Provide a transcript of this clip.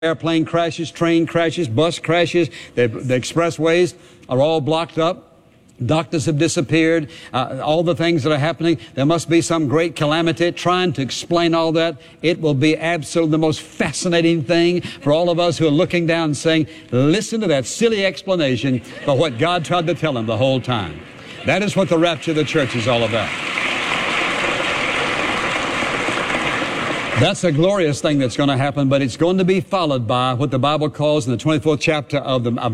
airplane crashes, train crashes, bus crashes, the expressways are all blocked up. Doctors have disappeared, all the things that are happening. There must be some great calamity. Trying to explain all that, it will be absolutely the most fascinating thing for all of us who are looking down and saying, listen to that silly explanation for what God tried to tell them the whole time. That is what the rapture of the church is all about. That's a glorious thing that's going to happen, but it's going to be followed by what the Bible calls in the 24th chapter of